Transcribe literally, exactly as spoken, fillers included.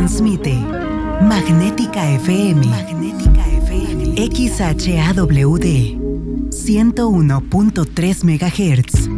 Transmite Magnética F M. Magnética F M. X H A W D ciento uno punto tres megahertz.